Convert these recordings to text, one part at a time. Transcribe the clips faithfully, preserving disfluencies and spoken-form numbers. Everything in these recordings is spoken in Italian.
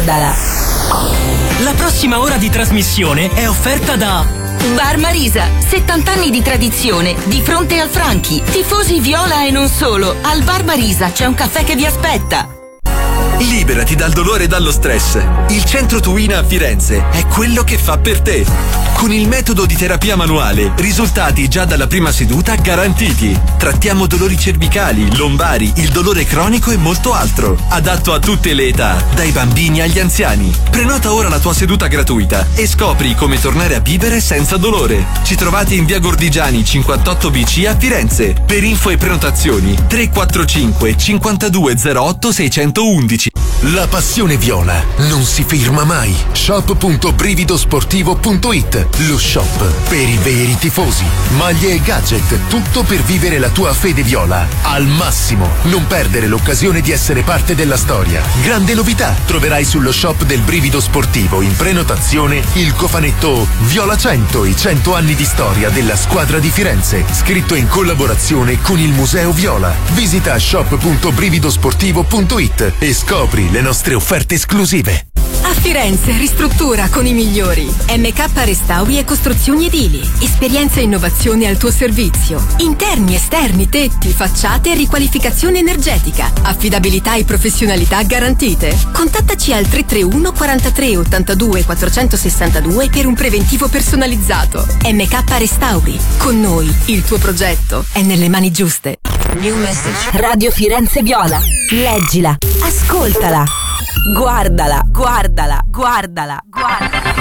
Guardala. La prossima ora di trasmissione è offerta da Bar Marisa, settanta anni di tradizione, di fronte al Franchi. Tifosi viola e non solo. Al Bar Marisa c'è un caffè che vi aspetta. Liberati dal dolore e dallo stress. Il Centro Tuina a Firenze è quello che fa per te. Con il metodo di terapia manuale, risultati già dalla prima seduta garantiti. Trattiamo dolori cervicali, lombari, il dolore cronico e molto altro. Adatto a tutte le età, dai bambini agli anziani. Prenota ora la tua seduta gratuita e scopri come tornare a vivere senza dolore. Ci trovate in via Gordigiani cinquantotto B C a Firenze. Per info e prenotazioni tre quattro cinque cinquantadue zero otto seicentoundici. La passione viola non si ferma mai. shop punto brividosportivo punto it, lo shop per i veri tifosi. Maglie e gadget, tutto per vivere la tua fede viola al massimo. Non perdere l'occasione di essere parte della storia. Grande novità, troverai sullo shop del Brivido Sportivo in prenotazione il cofanetto Viola cento, i cento anni di storia della squadra di Firenze, scritto in collaborazione con il Museo Viola. Visita shop punto brividosportivo punto it e scopri le nostre offerte esclusive. A Firenze ristruttura con i migliori. M K Restauri e Costruzioni Edili. Esperienza e innovazione al tuo servizio. Interni, esterni, tetti, facciate e riqualificazione energetica. Affidabilità e professionalità garantite. Contattaci al tre tre uno quarantatré ottantadue quattrocentosessantadue per un preventivo personalizzato. M K Restauri. Con noi il tuo progetto è nelle mani giuste. New message. Radio Firenze Viola. Leggila. Ascoltala. Guardala, guardala, guardala, guardala.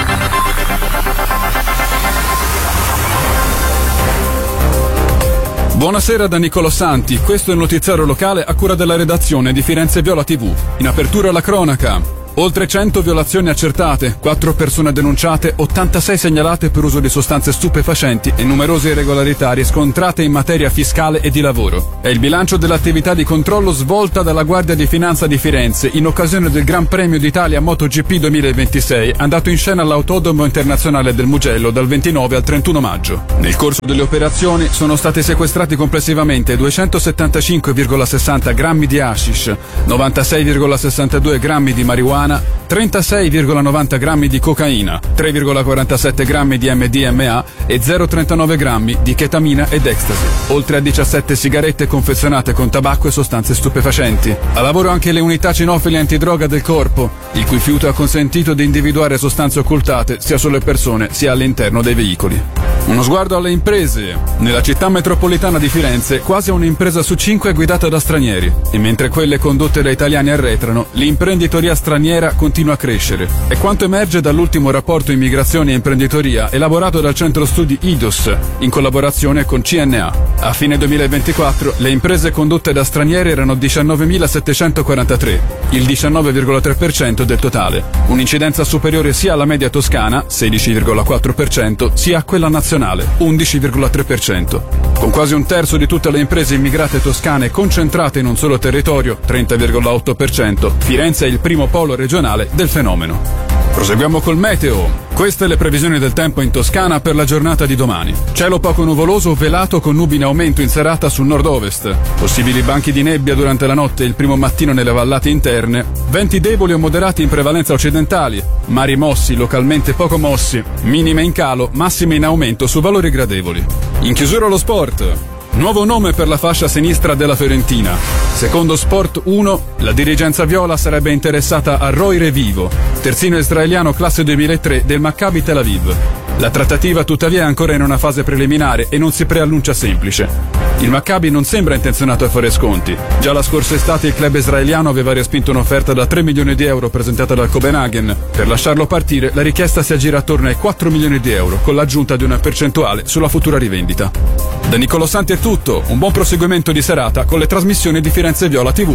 Buonasera da Niccolò Santi, questo è il notiziario locale a cura della redazione di Firenze Viola tivù. In apertura la cronaca. Oltre cento violazioni accertate, quattro persone denunciate, ottantasei segnalate per uso di sostanze stupefacenti e numerose irregolarità riscontrate in materia fiscale e di lavoro. È il bilancio dell'attività di controllo svolta dalla Guardia di Finanza di Firenze in occasione del Gran Premio d'Italia MotoGP duemilaventisei, andato in scena all'Autodromo Internazionale del Mugello dal ventinove al trentuno maggio. Nel corso delle operazioni sono stati sequestrati complessivamente duecentosettantacinque virgola sessanta grammi di hashish, novantasei virgola sessantadue grammi di marijuana, trentasei virgola novanta grammi di cocaina, tre virgola quarantasette grammi di M D M A e zero virgola trentanove grammi di chetamina ed ecstasy, oltre a diciassette sigarette confezionate con tabacco e sostanze stupefacenti. A lavoro anche le unità cinofili antidroga del corpo, il cui fiuto ha consentito di individuare sostanze occultate sia sulle persone sia all'interno dei veicoli. Uno sguardo alle imprese. Nella città metropolitana di Firenze quasi un'impresa su cinque è guidata da stranieri e mentre quelle condotte da italiani arretrano, l'imprenditoria straniera continua a crescere. È quanto emerge dall'ultimo rapporto Immigrazione e Imprenditoria elaborato dal centro studi I D O S in collaborazione con C N A. A fine duemilaventiquattro le imprese condotte da stranieri erano diciannovemilasettecentoquarantatré, il diciannove virgola tre per cento del totale, un'incidenza superiore sia alla media toscana, sedici virgola quattro per cento, sia a quella nazionale, undici virgola tre per cento. Con quasi un terzo di tutte le imprese immigrate toscane concentrate in un solo territorio, trenta virgola otto per cento, Firenze è il primo polo regionale del fenomeno. Proseguiamo col meteo. Queste le previsioni del tempo in Toscana per la giornata di domani. Cielo poco nuvoloso o velato con nubi in aumento in serata sul nord-ovest. Possibili banchi di nebbia durante la notte e il primo mattino nelle vallate interne. Venti deboli o moderati in prevalenza occidentali. Mari mossi, localmente poco mossi. Minime in calo, massime in aumento su valori gradevoli. In chiusura lo sport. Nuovo nome per la fascia sinistra della Fiorentina. Secondo Sport uno, la dirigenza viola sarebbe interessata a Roy Revivo, terzino israeliano classe duemilatré del Maccabi Tel Aviv. La trattativa tuttavia è ancora in una fase preliminare e non si preannuncia semplice. Il Maccabi non sembra intenzionato a fare sconti. Già la scorsa estate il club israeliano aveva respinto un'offerta da tre milioni di euro presentata dal Copenaghen. Per lasciarlo partire la richiesta si aggira attorno ai quattro milioni di euro, con l'aggiunta di una percentuale sulla futura rivendita. Da Niccolò Santi è tutto, un buon proseguimento di serata con le trasmissioni di Firenze Viola tivù.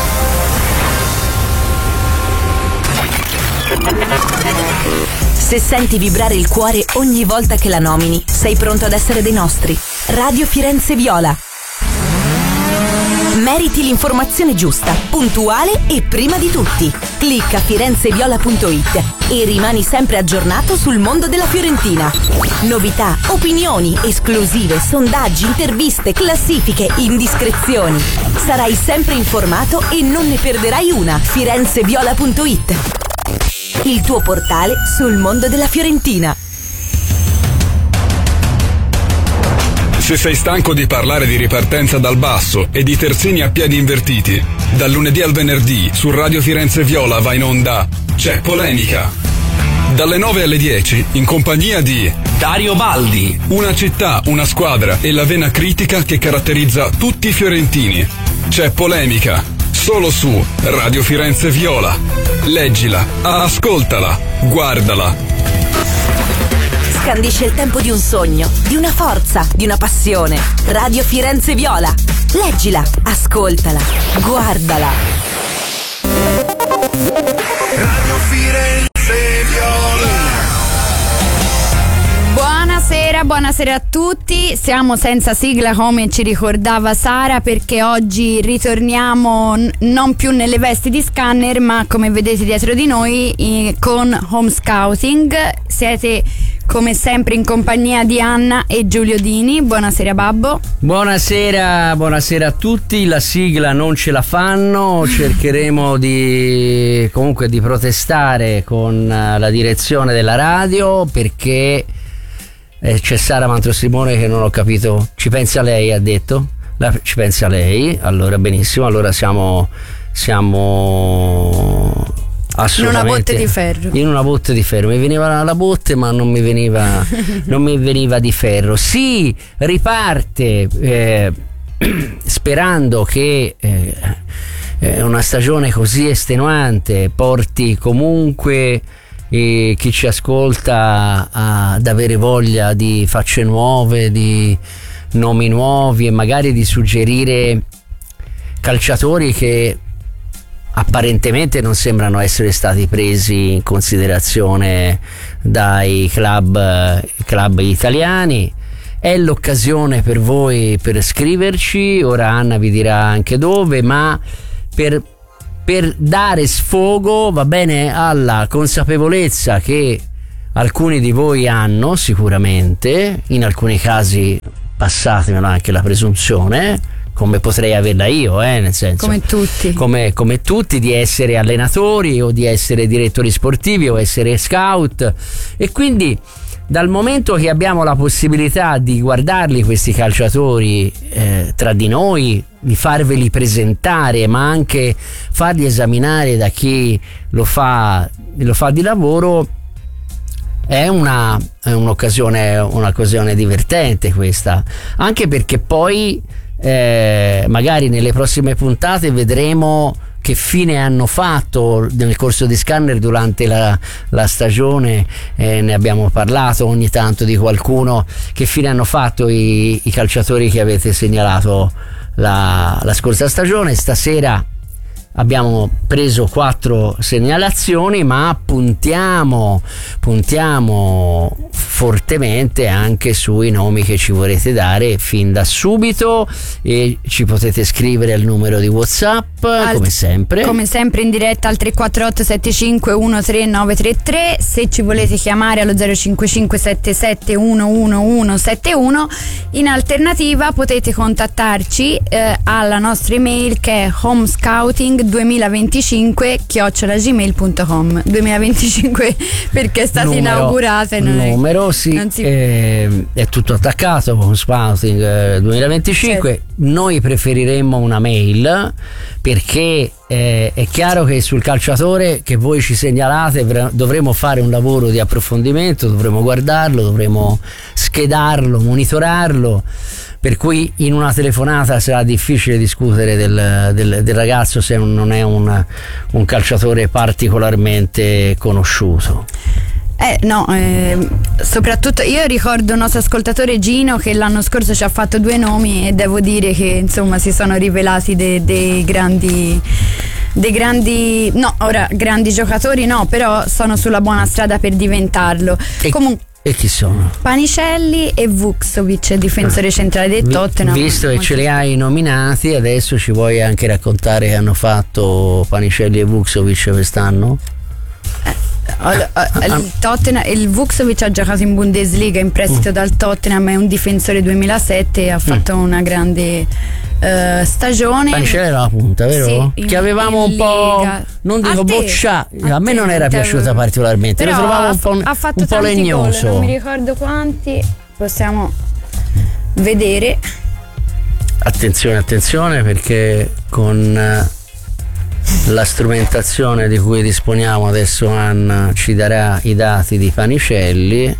Se senti vibrare il cuore ogni volta che la nomini, sei pronto ad essere dei nostri. Radio Firenze Viola. Meriti l'informazione giusta, puntuale e prima di tutti. Clicca firenzeviola punto it e rimani sempre aggiornato sul mondo della Fiorentina. Novità, opinioni, esclusive, sondaggi, interviste, classifiche, indiscrezioni. Sarai sempre informato e non ne perderai una. firenzeviola punto it. il tuo portale sul mondo della Fiorentina. Se sei stanco di parlare di ripartenza dal basso e di terzini a piedi invertiti, dal lunedì al venerdì su Radio Firenze Viola va in onda C'è Polemica. Dalle nove alle dieci in compagnia di Dario Baldi. Una città, una squadra e la vena critica che caratterizza tutti i fiorentini. C'è Polemica, solo su Radio Firenze Viola. Leggila, ascoltala, guardala. Scandisce il tempo di un sogno, di una forza, di una passione. Radio Firenze Viola. Leggila, ascoltala, guardala. Radio Firenze Viola. Buonasera, buonasera a tutti. Siamo senza sigla come ci ricordava Sara, perché oggi ritorniamo n- non più nelle vesti di Scanner, ma come vedete dietro di noi i- con Home Scouting. Siete come sempre in compagnia di Anna e Giulio Dini. Buonasera Babbo. Buonasera, buonasera a tutti. La sigla non ce la fanno, cercheremo di comunque di protestare con la direzione della radio, perché eh, c'è Sara Mantrosimone che non ho capito. Ci pensa lei, ha detto? La, ci pensa lei? Allora benissimo, allora siamo siamo in una botte di ferro. In una botte di ferro. Mi veniva la botte, ma non mi veniva non mi veniva di ferro. Si riparte eh, sperando che eh, una stagione così estenuante porti comunque eh, chi ci ascolta a, ad avere voglia di facce nuove, di nomi nuovi e magari di suggerire calciatori che apparentemente non sembrano essere stati presi in considerazione dai club, club italiani. È l'occasione per voi per scriverci, ora Anna vi dirà anche dove, ma per, per dare sfogo, va bene, alla consapevolezza che alcuni di voi hanno sicuramente, in alcuni casi passatemelo anche la presunzione, come potrei averla io, eh, nel senso, come tutti come, come tutti, di essere allenatori o di essere direttori sportivi o essere scout, e quindi dal momento che abbiamo la possibilità di guardarli questi calciatori eh, tra di noi, di farveli presentare, ma anche farli esaminare da chi lo fa, lo fa di lavoro, è una è un'occasione un'occasione divertente questa, anche perché poi Eh, magari nelle prossime puntate vedremo che fine hanno fatto nel corso di Scanner durante la, la stagione. Eh, ne abbiamo parlato ogni tanto di qualcuno, che fine hanno fatto i, i calciatori che avete segnalato la, la scorsa stagione. Stasera abbiamo preso quattro segnalazioni, ma puntiamo puntiamo fortemente anche sui nomi che ci vorrete dare fin da subito, e ci potete scrivere al numero di WhatsApp al, come sempre come sempre in diretta al tre quattro otto sette cinque uno tre nove tre tre. Se ci volete chiamare allo zero cinque cinque sette sette uno uno uno sette uno. In alternativa potete contattarci eh, alla nostra email, che è homescouting duemilaventicinque chiocciola gmail punto com. duemilaventicinque perché è stata numero, inaugurata e non numero è, sì, non si... eh, è tutto attaccato con Scouting eh, duemilaventicinque. Certo. Noi preferiremmo una mail, perché eh, è chiaro che sul calciatore che voi ci segnalate dovremo fare un lavoro di approfondimento, dovremo guardarlo, dovremo schedarlo, monitorarlo, per cui in una telefonata sarà difficile discutere del, del, del ragazzo se non è un, un calciatore particolarmente conosciuto. Eh no, eh, soprattutto io ricordo un nostro ascoltatore Gino che l'anno scorso ci ha fatto due nomi, e devo dire che insomma si sono rivelati dei, dei grandi dei grandi no, ora grandi giocatori no, però sono sulla buona strada per diventarlo. E, Comunque, e chi sono? Panicelli e Vuksovic, difensore ah. centrale del Tottenham. Visto che ce li hai nominati, adesso ci vuoi anche raccontare che hanno fatto Panicelli e Vuksovic quest'anno? Eh. Il, Tottenham, il Vuksovic ha giocato in Bundesliga in prestito mm. dal Tottenham, è un difensore duemilasette e ha fatto mm. una grande eh, stagione. Paniscelli era la punta, vero? Sì, che in, avevamo in un po', Lega. non dico boccia, a, a me non era piaciuta avevo... particolarmente, lo trovavo un po', ha fatto un po' legnoso. Gol, non mi ricordo quanti, possiamo vedere. Attenzione, attenzione, perché con la strumentazione di cui disponiamo adesso Anna ci darà i dati di Paniscelli,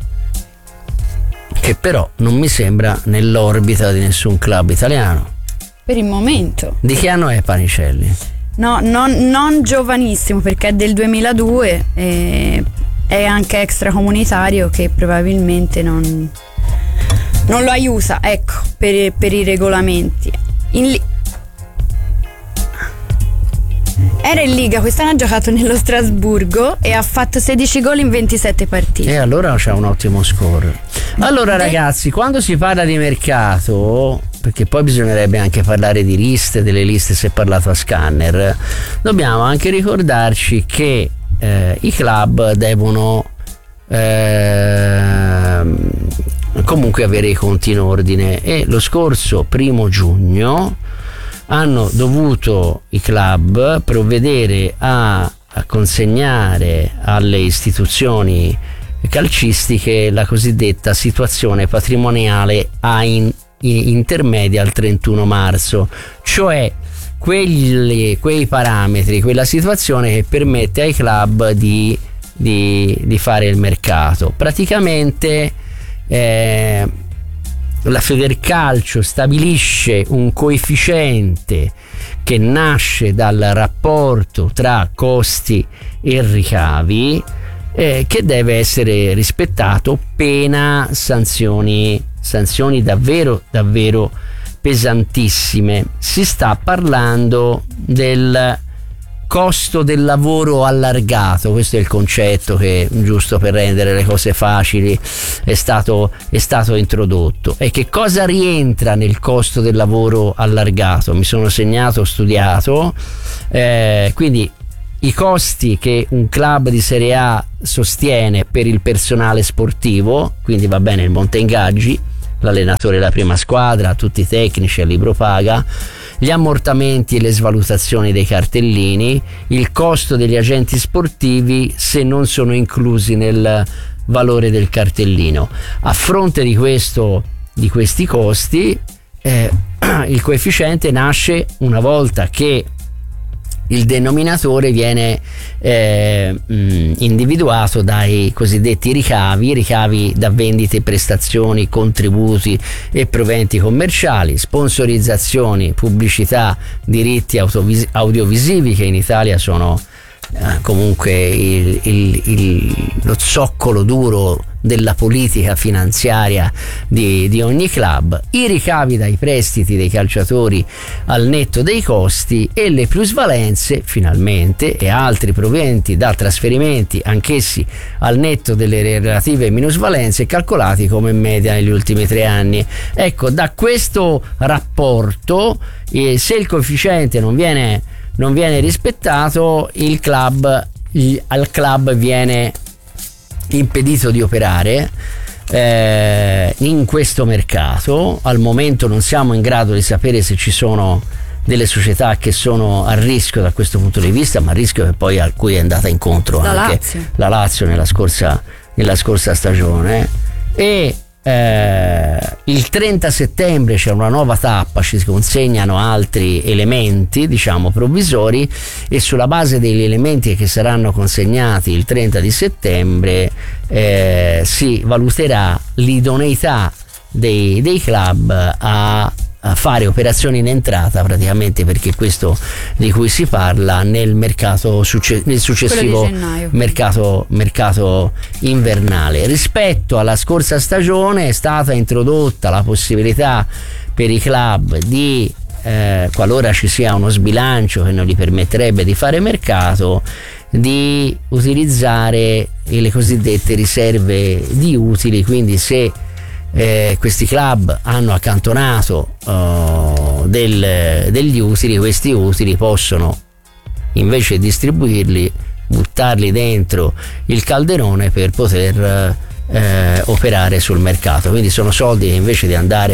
che però non mi sembra nell'orbita di nessun club italiano. Per il momento. Di che anno è Paniscelli? No, non, non giovanissimo, perché è del duemiladue e è anche extracomunitario, che probabilmente non, non lo aiuta, ecco, per, per i regolamenti. In li- Era in Liga, quest'anno ha giocato nello Strasburgo e ha fatto sedici gol in ventisette partite. E allora c'ha un ottimo score. Allora ragazzi, quando si parla di mercato, perché poi bisognerebbe anche parlare di liste, delle liste si è parlato a Scanner, dobbiamo anche ricordarci che eh, i club devono eh, comunque avere i conti in ordine, e lo scorso primo giugno hanno dovuto i club provvedere a, a consegnare alle istituzioni calcistiche la cosiddetta situazione patrimoniale a in, in, intermedia al trentuno marzo, cioè quelli, quei parametri, quella situazione che permette ai club di, di, di fare il mercato. Praticamente eh, la Federcalcio stabilisce un coefficiente che nasce dal rapporto tra costi e ricavi, eh, che deve essere rispettato pena sanzioni, sanzioni davvero davvero pesantissime. Si sta parlando del costo del lavoro allargato, questo è il concetto che, giusto per rendere le cose facili, è stato, è stato introdotto. E che cosa rientra nel costo del lavoro allargato? Mi sono segnato, ho studiato, eh, quindi i costi che un club di Serie A sostiene per il personale sportivo, quindi va bene il monte ingaggi, l'allenatore della prima squadra, tutti i tecnici a libro paga, gli ammortamenti e le svalutazioni dei cartellini, il costo degli agenti sportivi se non sono inclusi nel valore del cartellino. A fronte di questo, di questi costi, eh, il coefficiente nasce una volta che il denominatore viene eh, mh, individuato dai cosiddetti ricavi, ricavi da vendite, prestazioni, contributi e proventi commerciali, sponsorizzazioni, pubblicità, diritti autovis- audiovisivi, che in Italia sono eh, comunque il, il, il, lo zoccolo duro della politica finanziaria di, di ogni club, i ricavi dai prestiti dei calciatori al netto dei costi e le plusvalenze finalmente, e altri proventi da trasferimenti anch'essi al netto delle relative minusvalenze, calcolati come media negli ultimi tre anni. Ecco, da questo rapporto, eh, se il coefficiente non viene, non viene rispettato, il club, il, al club viene impedito di operare eh, in questo mercato. Al momento non siamo in grado di sapere se ci sono delle società che sono a rischio da questo punto di vista, ma a rischio che poi a cui è andata incontro la anche Lazio. la Lazio nella scorsa, nella scorsa stagione. E eh, il trenta settembre c'è una nuova tappa, ci consegnano altri elementi, diciamo provvisori, e sulla base degli elementi che saranno consegnati il trenta di settembre eh, si valuterà l'idoneità dei, dei club a a fare operazioni in entrata, praticamente, perché questo di cui si parla nel mercato succe- nel successivo mercato, mercato invernale. Rispetto alla scorsa stagione è stata introdotta la possibilità per i club di eh, qualora ci sia uno sbilancio che non gli permetterebbe di fare mercato, di utilizzare le cosiddette riserve di utili. Quindi se Eh, questi club hanno accantonato uh, del, degli utili, questi utili possono, invece di distribuirli, buttarli dentro il calderone per poter eh, operare sul mercato. Quindi sono soldi che invece di andare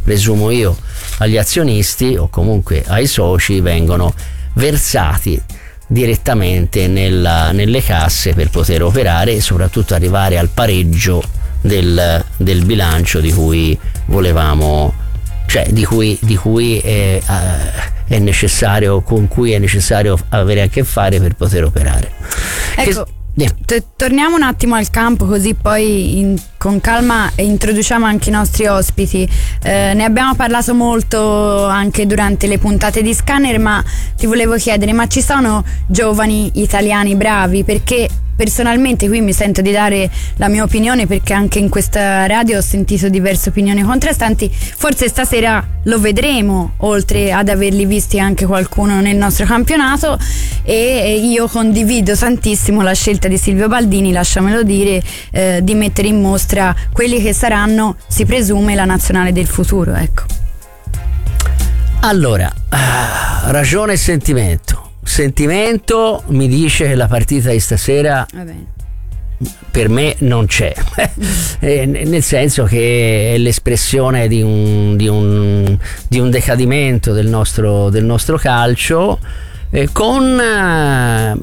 presumo io, agli azionisti o comunque ai soci, vengono versati direttamente nella, nelle casse per poter operare e soprattutto arrivare al pareggio del, del bilancio di cui volevamo, cioè di cui, di cui è, è necessario, con cui è necessario avere a che fare per poter operare. Ecco, che, yeah. t- torniamo un attimo al campo, così poi in, con calma introduciamo anche i nostri ospiti. Eh, ne abbiamo parlato molto anche durante le puntate di Scanner, ma ti volevo chiedere, ma ci sono giovani italiani bravi? Perché personalmente qui mi sento di dare la mia opinione, perché anche in questa radio ho sentito diverse opinioni contrastanti. Forse stasera lo vedremo, oltre ad averli visti anche qualcuno nel nostro campionato, e io condivido tantissimo la scelta di Silvio Baldini, lasciamelo dire, eh, di mettere in mostra quelli che saranno, si presume, la nazionale del futuro, ecco. Allora, ragione e sentimento. Sentimento mi dice che la partita di stasera per me non c'è, eh, nel senso che è l'espressione di un, di un, di un decadimento del nostro, del nostro calcio, eh, con eh,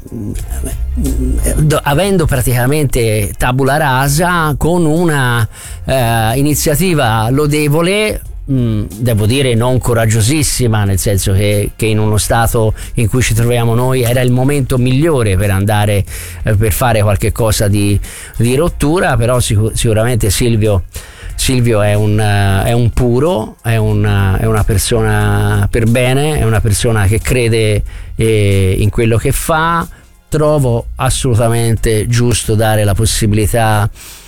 avendo praticamente tabula rasa, con una eh, iniziativa lodevole, Mm, devo dire non coraggiosissima, nel senso che, che in uno stato in cui ci troviamo noi era il momento migliore per andare eh, per fare qualche cosa di, di rottura, però sicur- sicuramente Silvio Silvio è un, uh, è un puro, è, un, uh, è una persona per bene, è una persona che crede eh, in quello che fa. Trovo assolutamente giusto dare la possibilità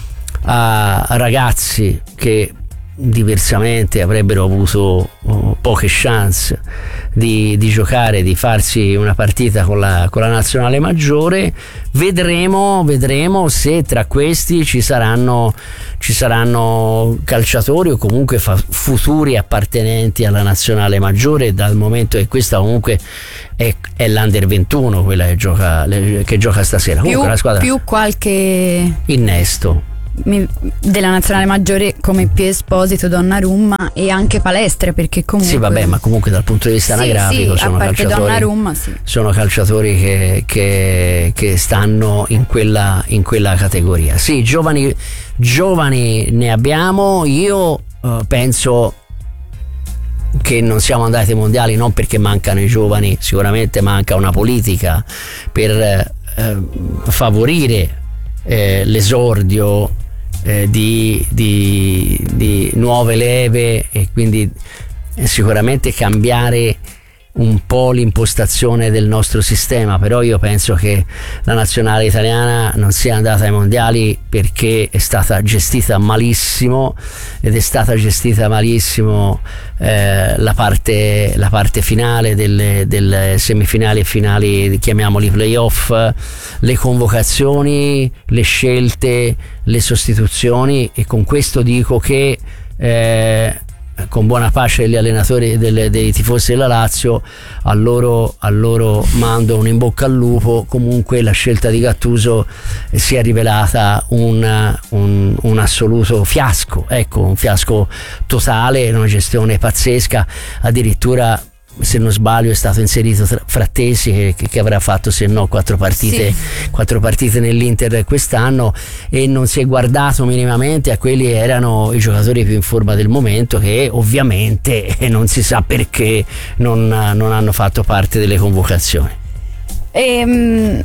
a ragazzi che diversamente avrebbero avuto oh, poche chance di, di giocare, di farsi una partita con la, con la nazionale maggiore. Vedremo, vedremo se tra questi ci saranno, ci saranno calciatori o comunque fa, futuri appartenenti alla nazionale maggiore, dal momento che questa comunque è, è l'Under ventuno, quella che gioca, che gioca stasera. Più, comunque la squadra più qualche innesto della nazionale maggiore come Pio Esposito, Donnarumma e anche Palestra, perché comunque sì vabbè, ma comunque dal punto di vista sì, anagrafico sì, sono calciatori, Donnarumma, sì. sono calciatori che, che, che stanno in quella, in quella categoria. Sì, giovani, giovani ne abbiamo. Io uh, penso che non siamo andati ai mondiali non perché mancano i giovani, sicuramente manca una politica per eh, favorire eh, l'esordio eh, di, di, di nuove leve e quindi eh, sicuramente cambiare un po' l'impostazione del nostro sistema. Però io penso che la nazionale italiana non sia andata ai mondiali perché è stata gestita malissimo, ed è stata gestita malissimo eh, la parte la parte finale delle, delle semifinali e finali, chiamiamoli playoff, le convocazioni, le scelte, le sostituzioni. E con questo dico che eh, con buona pace degli allenatori, delle, dei tifosi della Lazio, a loro, a loro mando un in bocca al lupo. Comunque la scelta di Gattuso si è rivelata un, un, un assoluto fiasco, ecco, un fiasco totale, una gestione pazzesca. Addirittura, se non sbaglio, è stato inserito Frattesi che, che avrà fatto, se no, quattro partite, sì. quattro partite nell'Inter quest'anno, e non si è guardato minimamente a quelli che erano i giocatori più in forma del momento, che ovviamente non si sa perché non, non hanno fatto parte delle convocazioni. Ehm,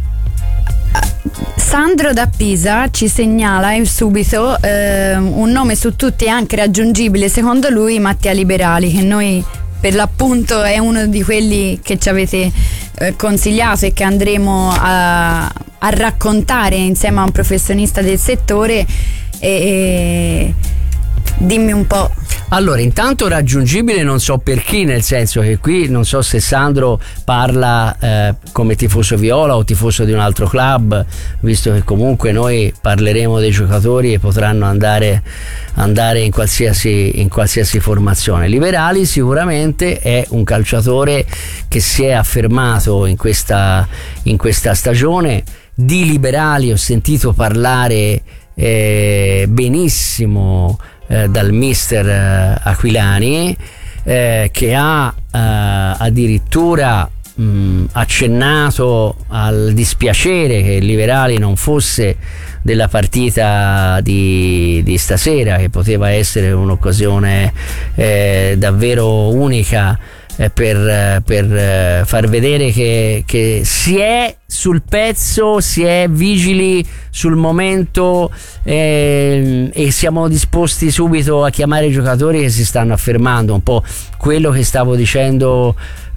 Sandro da Pisa ci segnala subito eh, un nome su tutti anche raggiungibile secondo lui, Mattia Liberali, che noi per l'appunto è uno di quelli che ci avete eh, consigliato e che andremo a, a raccontare insieme a un professionista del settore. E, e dimmi un po'. Allora, intanto raggiungibile non so per chi, nel senso che qui non so se Sandro parla eh, come tifoso viola o tifoso di un altro club, visto che comunque noi parleremo dei giocatori e potranno andare, andare in qualsiasi, in qualsiasi formazione. Liberali sicuramente è un calciatore che si è affermato in questa, in questa stagione. Di Liberali ho sentito parlare eh, benissimo eh, dal mister eh, Aquilani, eh, che ha eh, addirittura mh, accennato al dispiacere che il Liverali non fosse della partita di, di stasera, che poteva essere un'occasione eh, davvero unica eh, per, per far vedere che, che si è sul pezzo, si è vigili sul momento eh, e siamo disposti subito a chiamare i giocatori che si stanno affermando, un po' quello che stavo dicendo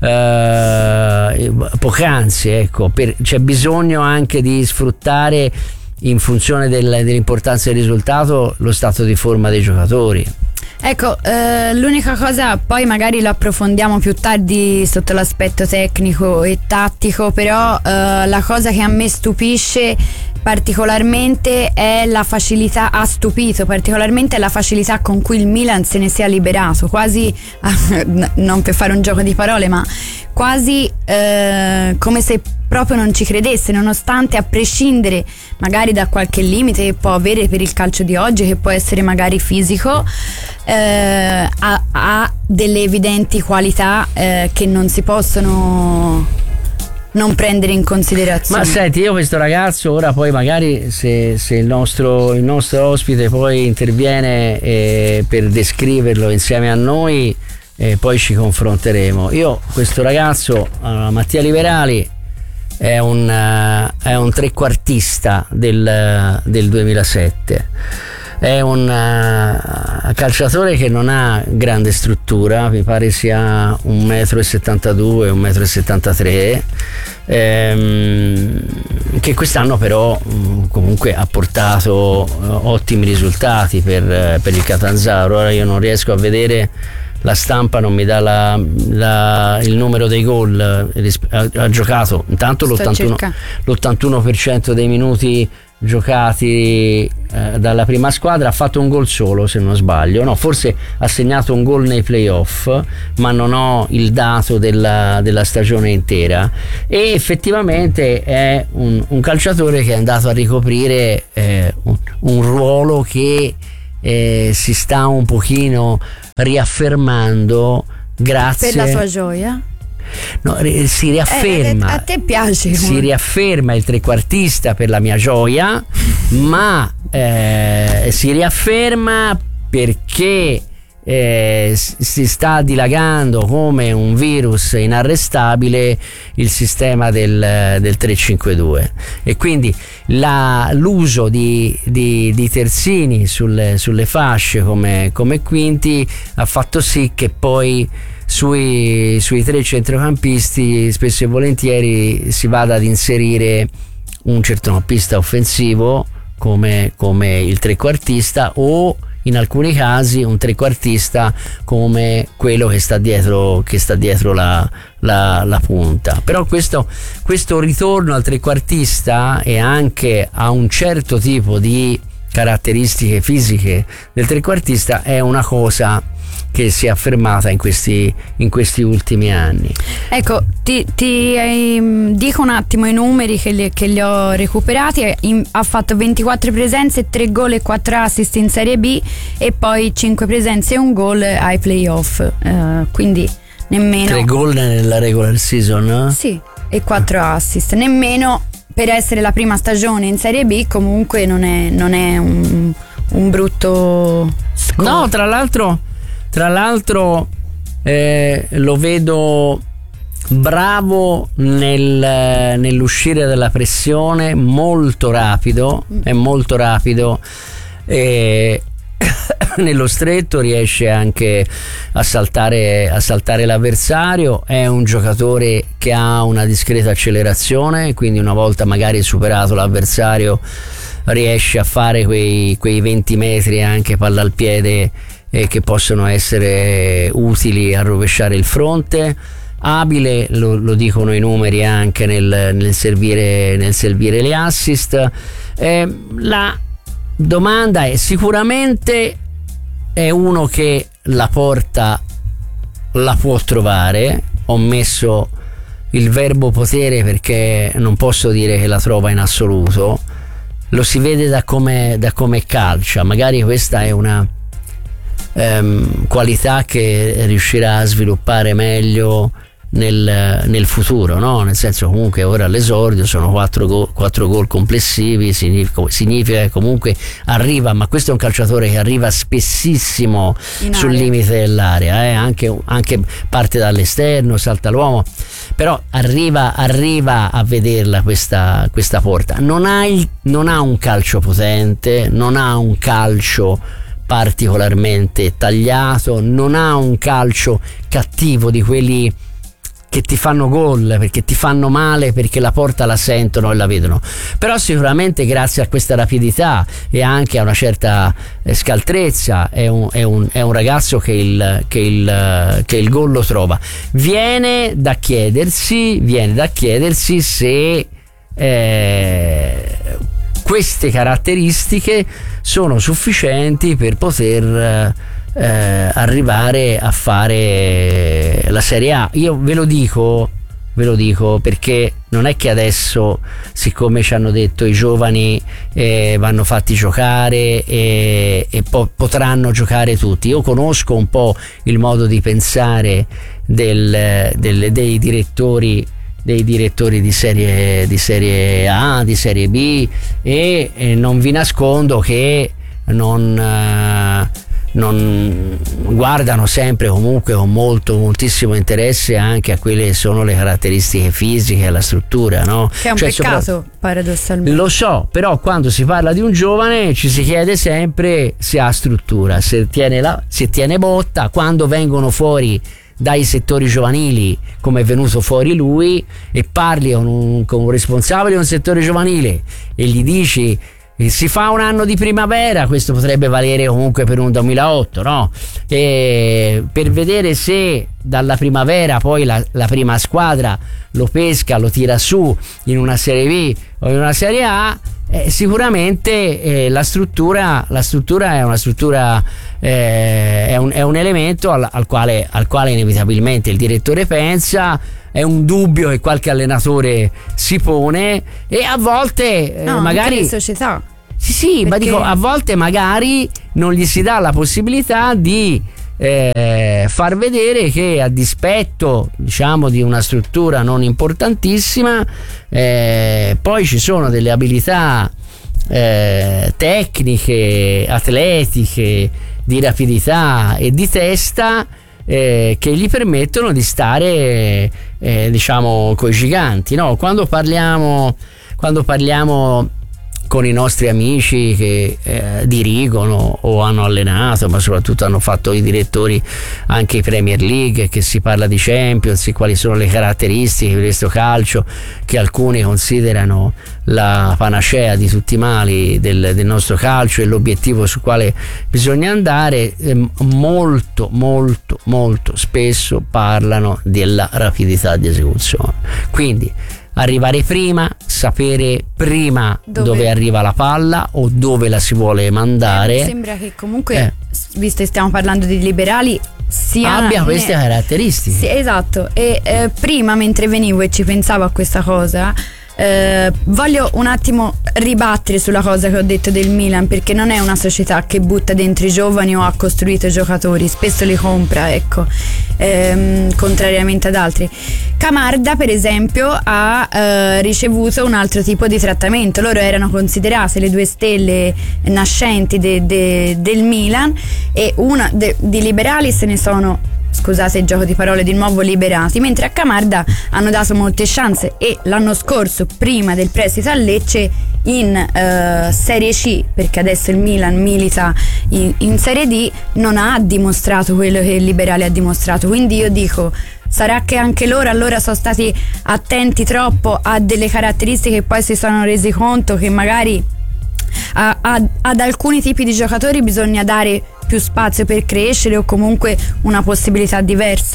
eh, poc'anzi, ecco, per, c'è bisogno anche di sfruttare, in funzione del, dell'importanza del risultato, lo stato di forma dei giocatori. Ecco, eh, l'unica cosa, poi magari lo approfondiamo più tardi sotto l'aspetto tecnico e tattico, però eh, la cosa che a me stupisce particolarmente è la facilità, ha stupito particolarmente la facilità con cui il Milan se ne sia liberato, quasi, non per fare un gioco di parole, ma quasi eh, come se proprio non ci credesse, nonostante, a prescindere magari da qualche limite che può avere per il calcio di oggi, che può essere magari fisico, eh, ha, ha delle evidenti qualità eh, che non si possono non prendere in considerazione. Ma senti, io questo ragazzo, ora poi magari se, se il, nostro, il nostro ospite poi interviene eh, per descriverlo insieme a noi, eh, poi ci confronteremo. Io questo ragazzo, uh, Mattia Liverali, è un, uh, è un trequartista del, del duemilasette. È un uh, calciatore che non ha grande struttura, mi pare sia un metro e settantadue, un metro e settantatré, ehm, che quest'anno però mh, comunque ha portato uh, ottimi risultati per, uh, per il Catanzaro. Ora io non riesco a vedere, la stampa non mi dà la, la, il numero dei gol, ha, ha giocato intanto l'ottantuno, l'ottantuno per cento dei minuti giocati eh, dalla prima squadra, ha fatto un gol solo se non sbaglio, no, forse ha segnato un gol nei playoff, ma non ho il dato della, della stagione intera, e effettivamente è un, un calciatore che è andato a ricoprire eh, un, un ruolo che eh, si sta un pochino riaffermando grazie per la tua gioia. No, si riafferma, eh, a te piace, si riafferma il trequartista per la mia gioia, ma eh, si riafferma perché eh, si sta dilagando come un virus inarrestabile il sistema del, del tre cinque due, e quindi la, l'uso di, di, di terzini sulle, sulle fasce come, come quinti ha fatto sì che poi Sui, sui tre centrocampisti spesso e volentieri si vada ad inserire un centrocampista offensivo come, come il trequartista, o in alcuni casi un trequartista come quello che sta dietro, che sta dietro la, la, la punta. Però questo, questo ritorno al trequartista e anche a un certo tipo di caratteristiche fisiche del trequartista è una cosa che si è affermata in questi, in questi ultimi anni. Ecco, ti, ti eh, dico un attimo i numeri che li, che li ho recuperati. In, ha fatto ventiquattro presenze, tre gol e quattro assist in Serie B, e poi cinque presenze e un gol ai playoff, eh, quindi nemmeno tre gol nella regular season, eh? Sì, e quattro assist, nemmeno per essere la prima stagione in Serie B. Comunque non è, non è un, un brutto score. No, tra l'altro Tra l'altro eh, lo vedo bravo nel, nell'uscire dalla pressione, molto rapido, è molto rapido, e nello stretto riesce anche a saltare, a saltare l'avversario. È un giocatore che ha una discreta accelerazione, quindi una volta magari superato l'avversario riesce a fare quei, quei venti metri anche palla al piede, e che possono essere utili a rovesciare il fronte. Abile, lo, lo dicono i numeri, anche nel, nel, servire, nel servire le assist. Eh, la domanda è: sicuramente è uno che la porta la può trovare. Ho messo il verbo potere perché non posso dire che la trova in assoluto, lo si vede da come, da come calcia. Magari questa è una ehm, qualità che riuscirà a sviluppare meglio nel, nel futuro, no? Nel senso, comunque ora all'esordio sono quattro gol, quattro gol complessivi, significa, significa che comunque arriva, ma questo è un calciatore che arriva spessissimo in sul area. Limite dell'area, eh? anche, anche parte dall'esterno, salta l'uomo, però arriva, arriva a vederla questa, questa porta. Non ha, il, non ha un calcio potente, non ha un calcio particolarmente tagliato, non ha un calcio cattivo di quelli che ti fanno gol, perché ti fanno male, perché la porta la sentono e la vedono. Però sicuramente grazie a questa rapidità e anche a una certa scaltrezza è un, è un, è un ragazzo che il, che, il, che il gol lo trova. Viene da chiedersi, viene da chiedersi se eh, queste caratteristiche sono sufficienti per poter Eh, arrivare a fare la Serie A. Io ve lo dico, ve lo dico perché non è che adesso, siccome ci hanno detto i giovani eh, vanno fatti giocare e, e po- potranno giocare tutti. Io conosco un po' il modo di pensare del, del, dei direttori dei direttori di serie, di serie A, di Serie B e, e non vi nascondo che non eh, non guardano sempre comunque con molto moltissimo interesse anche a quelle che sono le caratteristiche fisiche, la struttura, no? Che è un cioè, peccato sopra... paradossalmente. Lo so, però quando si parla di un giovane ci si chiede sempre se ha struttura, se tiene, la... se tiene botta. Quando vengono fuori dai settori giovanili, come è venuto fuori lui, e parli con un, con un responsabile di un settore giovanile e gli dici si fa un anno di primavera, questo potrebbe valere comunque per un duemilaotto, no? E per vedere se dalla primavera poi la, la prima squadra lo pesca, lo tira su in una Serie B o in una Serie A, eh, sicuramente eh, la struttura la struttura è una struttura eh, è, un, è un elemento al, al quale al quale inevitabilmente il direttore pensa. È un dubbio che qualche allenatore si pone e a volte eh, no, magari anche le società. Sì, sì, perché... ma dico, a volte magari non gli si dà la possibilità di eh, far vedere che a dispetto, diciamo, di una struttura non importantissima, eh, poi ci sono delle abilità eh, tecniche, atletiche, di rapidità e di testa Eh, che gli permettono di stare eh, diciamo coi giganti, no? Quando parliamo quando parliamo con i nostri amici che eh, dirigono o hanno allenato, ma soprattutto hanno fatto i direttori anche i Premier League, che si parla di Champions, quali sono le caratteristiche di questo calcio che alcuni considerano la panacea di tutti i mali del, del nostro calcio e l'obiettivo sul quale bisogna andare, eh, molto molto molto spesso parlano della rapidità di esecuzione. Quindi arrivare prima, sapere prima dove, dove arriva la palla o dove la si vuole mandare. Eh, sembra che comunque, eh. visto che stiamo parlando di liberali, sia abbia queste ne... caratteristiche. Sì, esatto. E eh, prima, mentre venivo e ci pensavo a questa cosa, Eh, voglio un attimo ribattere sulla cosa che ho detto del Milan, perché non è una società che butta dentro i giovani o ha costruito giocatori, spesso li compra, ecco, ehm, contrariamente ad altri. Camarda, per esempio, ha eh, ricevuto un altro tipo di trattamento. Loro erano considerate le due stelle nascenti de, de, del Milan, e una de, di liberali se ne sono, scusate il gioco di parole, di nuovo liberati, mentre a Camarda hanno dato molte chance e l'anno scorso, prima del prestito a Lecce, in uh, Serie C, perché adesso il Milan milita in, in Serie D, non ha dimostrato quello che il Liberale ha dimostrato. Quindi io dico, sarà che anche loro allora sono stati attenti troppo a delle caratteristiche e poi si sono resi conto che magari a, a, ad alcuni tipi di giocatori bisogna dare più spazio per crescere, o comunque una possibilità diversa.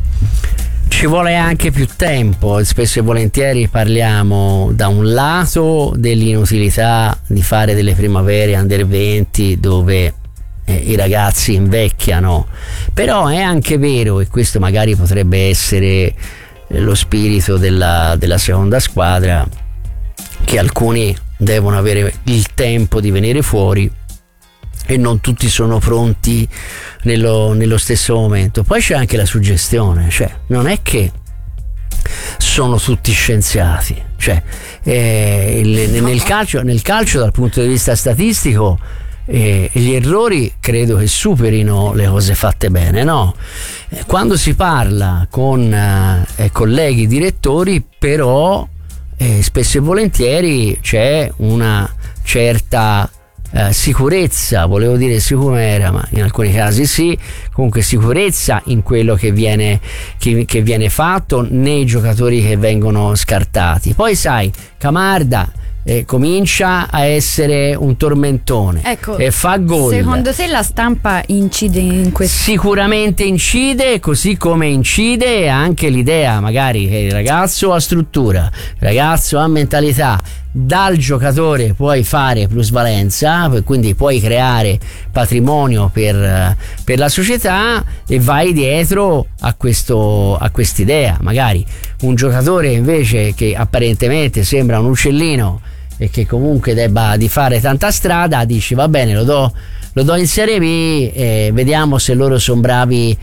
Ci vuole anche più tempo. Spesso e volentieri parliamo da un lato dell'inutilità di fare delle primavere under venti dove eh, i ragazzi invecchiano, però è anche vero, e questo magari potrebbe essere lo spirito della, della seconda squadra, che alcuni devono avere il tempo di venire fuori e non tutti sono pronti nello, nello stesso momento. Poi c'è anche la suggestione, cioè non è che sono tutti scienziati, cioè eh, il, nel, calcio, nel calcio dal punto di vista statistico eh, gli errori credo che superino le cose fatte bene, no? Eh, quando si parla con eh, colleghi direttori però eh, spesso e volentieri c'è una certa Uh, sicurezza, volevo dire sicumera, ma in alcuni casi sì, comunque sicurezza in quello che viene, che, che viene fatto nei giocatori che vengono scartati. Poi sai, Camarda eh, comincia a essere un tormentone, ecco, e fa gol. Secondo te la stampa incide in questo? Sicuramente incide, così come incide anche l'idea magari che il ragazzo ha struttura, il ragazzo ha mentalità, dal giocatore puoi fare plusvalenza, quindi puoi creare patrimonio per, per la società, e vai dietro a questo a quest'idea. Magari un giocatore invece che apparentemente sembra un uccellino e che comunque debba di fare tanta strada, dici va bene, lo do lo do in Serie B e vediamo se loro sono bravi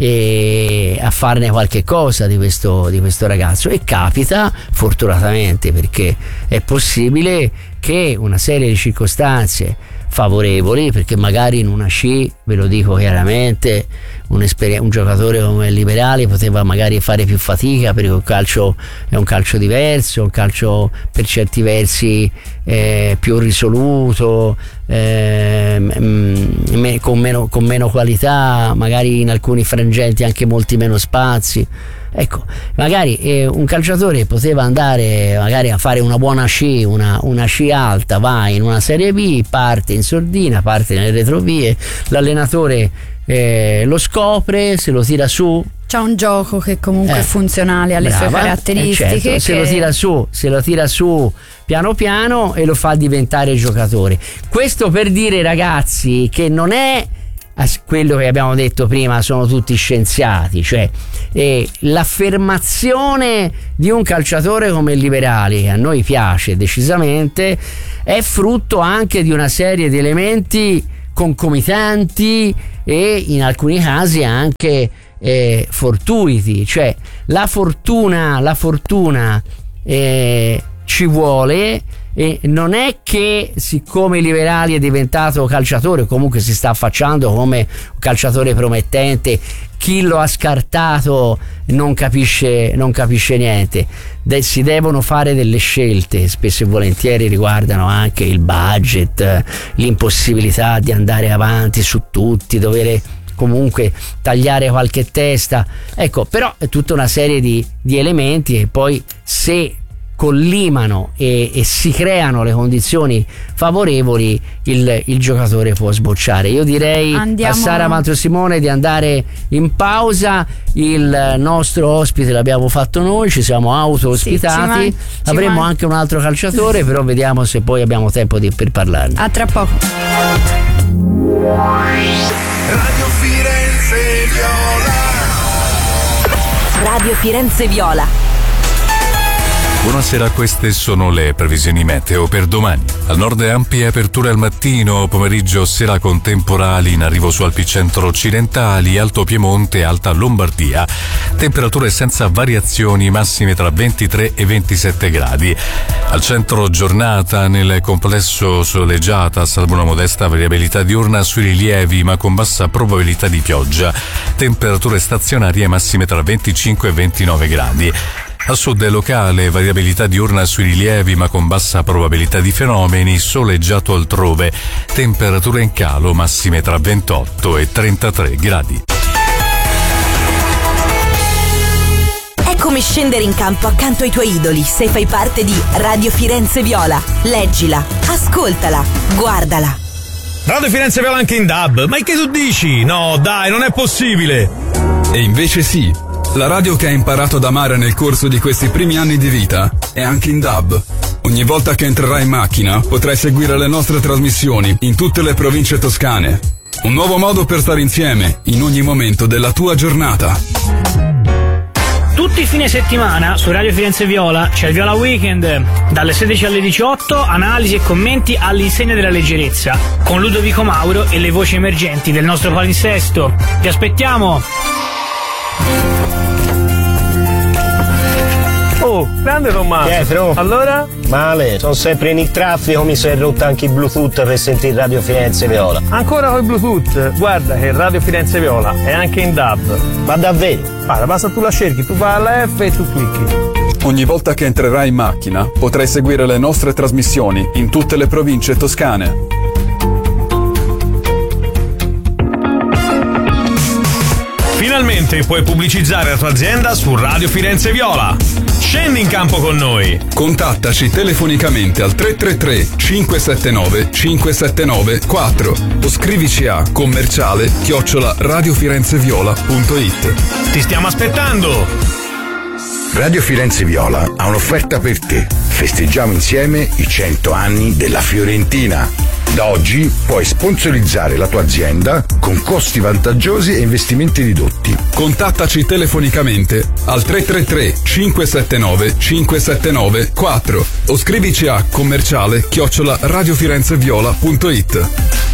e a farne qualche cosa di questo, di questo ragazzo. E capita, fortunatamente, perché è possibile che una serie di circostanze favorevoli, perché magari in una sci, ve lo dico chiaramente, un, un giocatore come Liberali poteva magari fare più fatica, perché un calcio è un calcio diverso, un calcio per certi versi eh, più risoluto, eh, mh, con, meno, con meno qualità, magari in alcuni frangenti anche molti meno spazi. Ecco, magari eh, un calciatore poteva andare magari a fare una buona sci, una, una sci alta, va in una Serie B, parte in sordina, parte nelle retrovie, l'allenatore eh, lo scopre, se lo tira su. C'ha un gioco che comunque eh, è funzionale alle brava, sue caratteristiche. eh certo, che... se lo tira su, se lo tira su piano piano e lo fa diventare giocatore. Questo per dire, ragazzi, che non è quello che abbiamo detto prima, sono tutti scienziati, cioè eh, l'affermazione di un calciatore come il Liberali, che a noi piace decisamente, è frutto anche di una serie di elementi concomitanti e in alcuni casi anche eh, fortuiti, cioè la fortuna, la fortuna eh, ci vuole. E non è che siccome Liberali è diventato calciatore, o comunque si sta affacciando come un calciatore promettente, chi lo ha scartato non capisce, non capisce niente. De- si devono fare delle scelte, spesso e volentieri riguardano anche il budget, l'impossibilità di andare avanti su tutti, dover comunque tagliare qualche testa, ecco, però è tutta una serie di, di elementi che poi, se collimano e, e si creano le condizioni favorevoli, il, il giocatore può sbocciare. Io direi Andiamo... a Sara Mantrosimone di andare in pausa. Il nostro ospite l'abbiamo fatto noi, ci siamo auto ospitati, sì, avremo man- anche un altro calciatore, però vediamo se poi abbiamo tempo di, per parlarne. A tra poco. Radio Firenze Viola. Radio Firenze Viola. Buonasera, queste sono le previsioni meteo per domani. Al nord ampie aperture al mattino, pomeriggio, sera con temporali in arrivo su Alpi centro-occidentali, Alto Piemonte e Alta Lombardia. Temperature senza variazioni, massime tra ventitré e ventisette gradi. Al centro giornata, nel complesso soleggiata, salvo una modesta variabilità diurna sui rilievi, ma con bassa probabilità di pioggia. Temperature stazionarie massime tra venticinque e ventinove gradi. Al sud locale, variabilità diurna sui rilievi ma con bassa probabilità di fenomeni, soleggiato altrove, temperature in calo massime tra ventotto e trentatré gradi. È come scendere in campo accanto ai tuoi idoli se fai parte di Radio Firenze Viola. Leggila, ascoltala, guardala. Radio Firenze Viola anche in D A B, ma che tu dici? No, dai, non è possibile! E invece sì. La radio che hai imparato ad amare nel corso di questi primi anni di vita è anche in D A B. Ogni volta che entrerai in macchina potrai seguire le nostre trasmissioni in tutte le province toscane. Un nuovo modo per stare insieme in ogni momento della tua giornata. Tutti i fine settimana su Radio Firenze Viola c'è il Viola Weekend, dalle sedici alle diciotto, analisi e commenti all'insegna della leggerezza, con Ludovico Mauro e le voci emergenti del nostro palinsesto. Vi aspettiamo! Oh, grande Tommaso. Pietro. Allora? Male, sono sempre in il traffico, mi si è rotto anche il Bluetooth per sentire Radio Firenze Viola. Ancora con il Bluetooth? Guarda che Radio Firenze Viola è anche in D A B. Ma davvero? Guarda, basta tu la cerchi, tu vai alla F e tu clicchi. Ogni volta che entrerai in macchina potrai seguire le nostre trasmissioni in tutte le province toscane. Finalmente puoi pubblicizzare la tua azienda su Radio Firenze Viola. Scendi in campo con noi. Contattaci telefonicamente al tre tre tre cinque sette nove cinque sette nove quattro o scrivici a commerciale chiocciola radiofirenzeviola punto it. Ti stiamo aspettando. Radio Firenze Viola ha un'offerta per te. Festeggiamo insieme i cento anni della Fiorentina. Da oggi puoi sponsorizzare la tua azienda con costi vantaggiosi e investimenti ridotti. Contattaci telefonicamente al tre tre tre cinque sette nove cinque sette nove quattro o scrivici a commerciale chiocciola radiofirenzeviola punto it.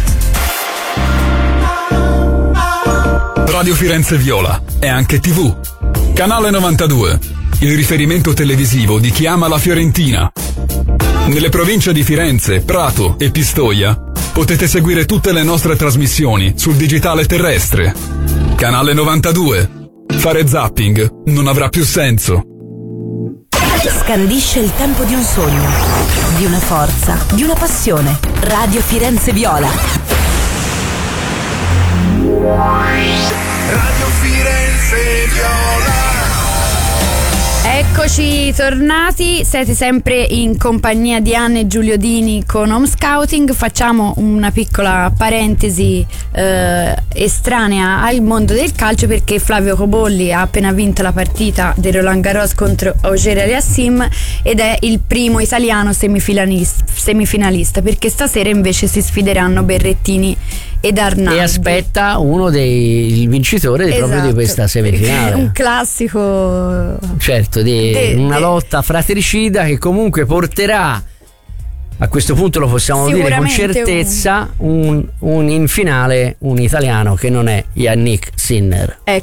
Radio Firenze Viola è anche tivù. Canale novantadue, il riferimento televisivo di chi ama la Fiorentina. Nelle province di Firenze, Prato e Pistoia potete seguire tutte le nostre trasmissioni sul digitale terrestre. Canale novantadue. Fare zapping non avrà più senso. Scandisce il tempo di un sogno, di una forza, di una passione. Radio Firenze Viola. Radio Firenze Viola. Eccoci tornati, siete sempre in compagnia di Anna e Giulio Dini con Home Scouting. Facciamo una piccola parentesi eh, estranea al mondo del calcio, perché Flavio Cobolli ha appena vinto la partita del Roland Garros contro Auger Aliassime ed è il primo italiano semifinalista, semifinalista perché stasera invece si sfideranno Berrettini ed Arnaldi. E aspetta uno dei il vincitore esatto, proprio di questa semifinale. Un classico, certo, di de, una de. lotta fratricida che comunque porterà, a questo punto lo possiamo dire con certezza, un, un in finale un italiano che non è Yannick Sinner. Ecco.